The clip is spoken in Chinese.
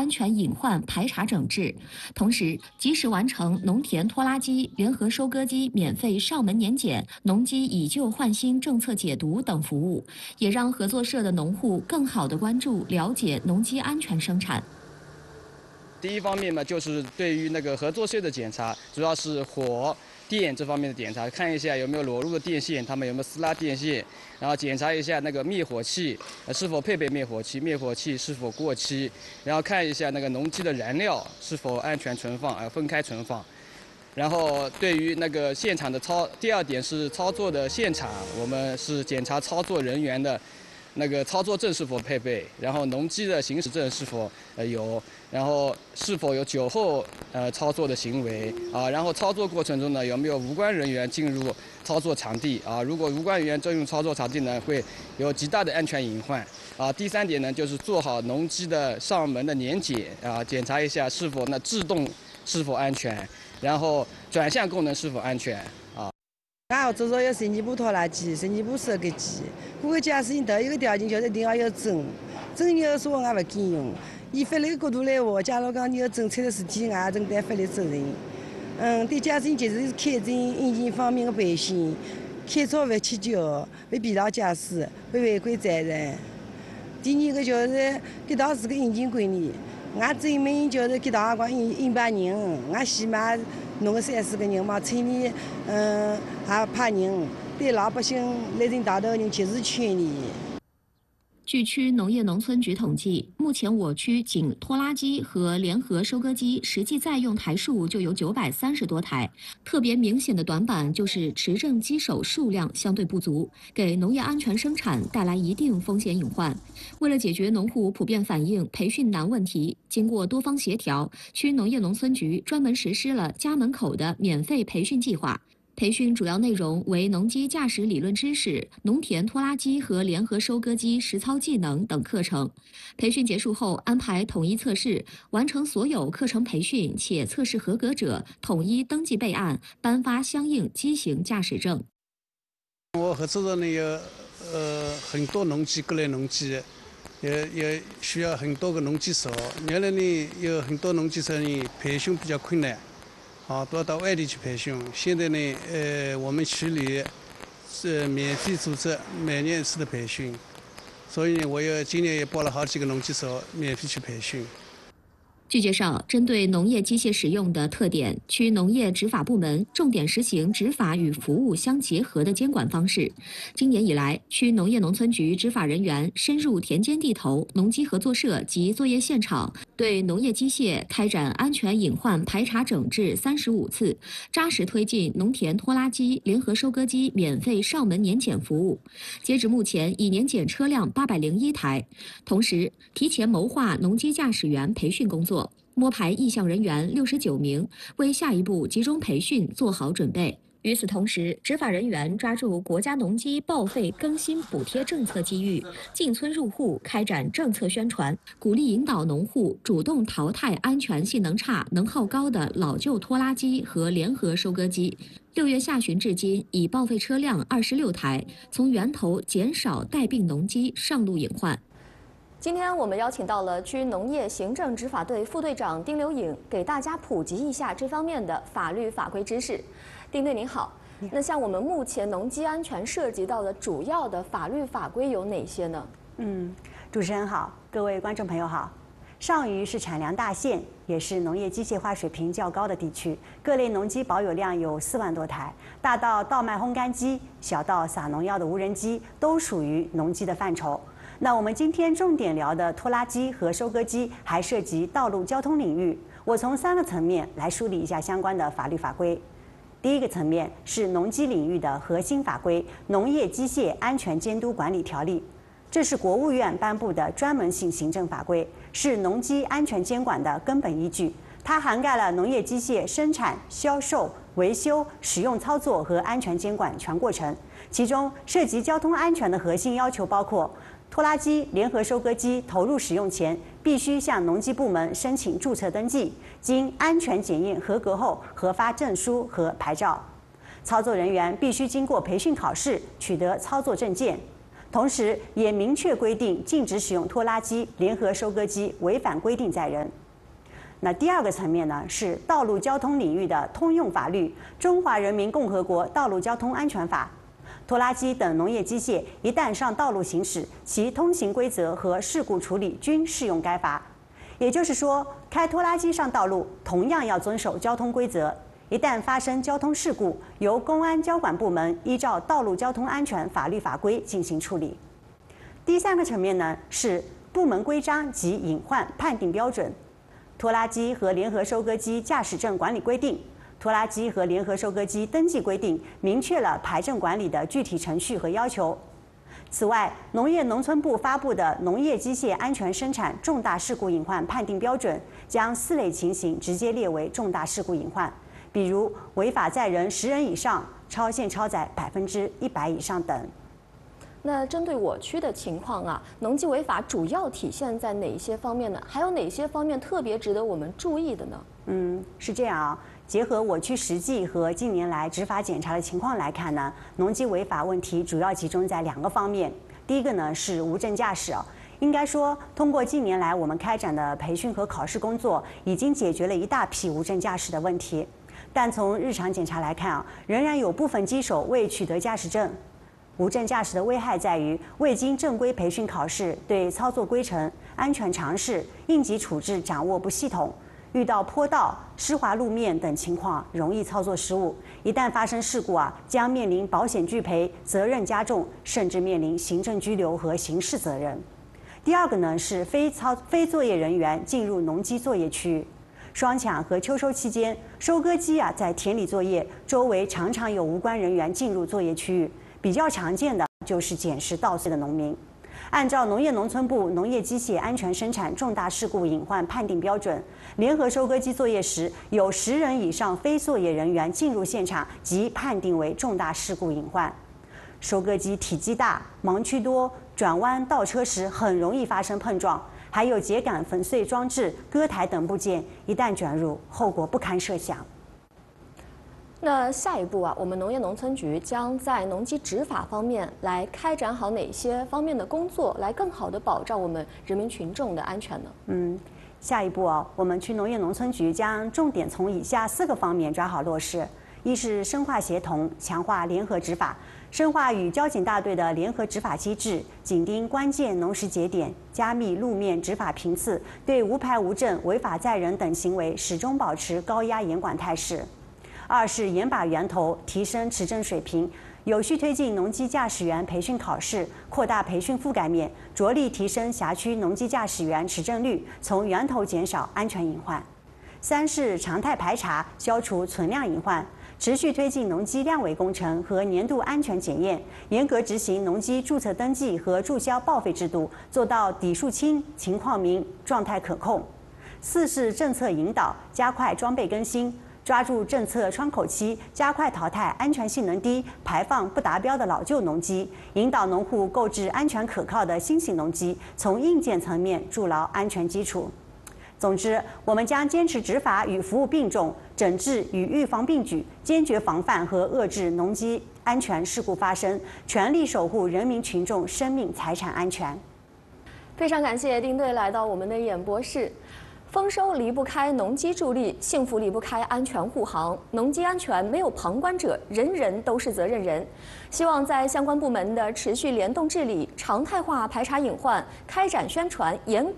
安全隐患排查整治，同时及时完成农田拖拉机、联合收割机免费上门年检、农机以旧换新政策解读等服务，也让合作社的农户更好地关注、了解农机安全生产。 第一方面嘛，就是对于那个合作社的检查，主要是火电这方面的检查，看一下有没有裸露的电线，他们有没有撕拉电线，然后检查一下那个灭火器是否配备灭火器，灭火器是否过期，然后看一下那个农机的燃料是否安全存放，分开存放。然后对于那个现场的第二点是操作的现场，我们是检查操作人员的那个操作证是否配备，然后农机的行驶证是否有，然后是否有酒后操作的行为啊，然后操作过程中呢有没有无关人员进入操作场地啊？如果无关人员进入操作场地呢，会有极大的安全隐患啊。第三点呢，就是做好农机的上门的年检啊，检查一下是否那制动是否安全，然后转向功能是否安全啊。 俺要做有升级部拖拉机、升级部收割机，各个驾驶员都有个条件，就是一定要有证。证有时候俺不给用。以法律角度来话，假如讲你有证出的事体，俺承担法律责任。对驾驶员就是开展硬件方面的培训，开车勿乞酒，不疲劳驾驶，不违规责任。第二个就是给到是个硬件管理，俺证明就是给到光100人，俺起码弄个3-4个人嘛，村里还派人，对老百姓来人大头人及时劝离。 据区农业农村局统计，目前我区仅拖拉机和联合收割机实际在用台数就有930多台。特别明显的短板就是持证机手数量相对不足，给农业安全生产带来一定风险隐患。为了解决农户普遍反映培训难问题，经过多方协调，区农业农村局专门实施了家门口的免费培训计划。培训主要内容为农机驾驶理论知识、农田拖拉机和联合收割机实操技能等课程。培训结束后，安排统一测试，完成所有课程培训且测试合格者，统一登记备案，颁发相应机型驾驶证。 我合作的那个很多农机，各类农机，也需要很多个农机手。原来呢，有很多农机手呢培训比较困难。都要到外地去培训。现在呢，我们区里是免费组织每年一次的培训，所以呢，我今年也报了好几个农机手免费去培训。 据介绍，针对农业机械使用的特点，区农业执法部门重点实行执法与服务相结合的监管方式。今年以来，区农业农村局执法人员深入田间地头、农机合作社及作业现场，对农业机械开展安全隐患排查整治35次，扎实推进农田拖拉机、联合收割机免费上门年检服务。截止目前，已年检车辆801台。同时，提前谋划农机驾驶员培训工作。摸排意向人员69名，为下一步集中培训做好准备。与此同时，执法人员抓住国家农机报废更新补贴政策机遇，进村入户开展政策宣传，鼓励引导农户主动淘汰安全性能差、能耗高的老旧拖拉机和联合收割机。6月下旬至今，已报废车辆26台，从源头减少带病农机上路隐患。 今天我们邀请到了区农业行政执法队副队长丁刘颖，给大家普及一下这方面的法律法规知识。丁队您好，那像我们目前农机安全涉及到的主要的法律法规有哪些呢？ 主持人好，各位观众朋友好。上虞是产粮大县，也是农业机械化水平较高的地区，各类农机保有量有4万多台，大到稻麦烘干机，小到撒农药的无人机，都属于农机的范畴。那我们今天重点聊的拖拉机和收割机还涉及道路交通领域，我从3个层面来梳理一下相关的法律法规。第一个层面是农机领域的核心法规《农业机械安全监督管理条例》，这是国务院颁布的专门性行政法规，是农机安全监管的根本依据。它涵盖了农业机械生产、销售、维修、使用操作和安全监管全过程。其中涉及交通安全的核心要求包括：拖拉机、联合收割机投入使用前，必须向农机部门申请注册登记，经安全检验合格后核发证书和牌照。操作人员必须经过培训考试，取得操作证件。 同时也明确规定禁止使用拖拉机、联合收割机，违反规定载人。那第二个层面呢，是道路交通领域的通用法律《中华人民共和国道路交通安全法》。拖拉机等农业机械一旦上道路行驶，其通行规则和事故处理均适用该法。也就是说，开拖拉机上道路同样要遵守交通规则。一旦发生交通事故，由公安交管部门依照道路交通安全法律法规进行处理。第三个层面呢，是部门规章及隐患判定标准。拖拉机和联合收割机驾驶证管理规定、拖拉机和联合收割机登记规定明确了牌证管理的具体程序和要求。此外，农业农村部发布的《农业机械安全生产重大事故隐患判定标准》将4类情形直接列为重大事故隐患，比如违法载人10人以上、超限超载100%以上等。 那针对我区的情况啊，农机违法主要体现在哪些方面呢？还有哪些方面特别值得我们注意的呢？ 是这样啊。结合我区实际和近年来执法检查的情况来看呢，农机违法问题主要集中在2个方面。第一个呢是无证驾驶应该说，通过近年来我们开展的培训和考试工作，已经解决了一大批无证驾驶的问题。但从日常检查来看仍然有部分机手未取得驾驶证。无证驾驶的危害在于，未经正规培训考试，对操作规程、安全常识、应急处置掌握不系统，遇到坡道、湿滑路面等情况，容易操作失误。一旦发生事故将面临保险拒赔、责任加重，甚至面临行政拘留和刑事责任。第二个呢是非作业人员进入农机作业区域。双抢和秋收期间，收割机在田里作业，周围常常有无关人员进入作业区域。比较常见的就是捡拾稻穗的农民。按照农业农村部农业机械安全生产重大事故隐患判定标准，联合收割机作业时有10人以上非作业人员进入现场，即判定为重大事故隐患。收割机体积大、盲区多，转弯倒车时很容易发生碰撞，还有秸秆粉碎装置、割台等部件，一旦卷入，后果不堪设想。 那下一步我们农业农村局将在农机执法方面来开展好哪些方面的工作，来更好地保障我们人民群众的安全呢？ 下一步我们区农业农村局将重点从以下4个方面抓好落实：一是深化协同，强化联合执法，深化与交警大队的联合执法机制，紧盯关键农时节点，加密路面执法频次，对无牌无证、违法载人等行为始终保持高压严管态势。二是严把源头，提升持证水平，有序推进农机驾驶员培训考试，扩大培训覆盖面，着力提升辖区农机驾驶员持证率，从源头减少安全隐患。三是常态排查，消除存量隐患，持续推进农机量委工程和年度安全检验，严格执行农机注册登记和注销报废制度，做到底数清、情况明、状态可控。四是政策引导，加快装备更新，抓住政策窗口期，加快淘汰安全性能低、排放不达标的老旧农机，引导农户购置安全可靠的新型农机，从硬件层面筑牢安全基础。总之，我们将坚持执法与服务并重，整治与预防并举，坚决防范和遏制农机安全事故发生，全力守护人民群众生命财产安全。 非常感谢丁队来到我们的演播室。丰收离不开农机助力，幸福离不开安全护航。农机安全没有旁观者，人人都是责任人。希望在相关部门的持续联动治理、常态化排查隐患、开展宣传、严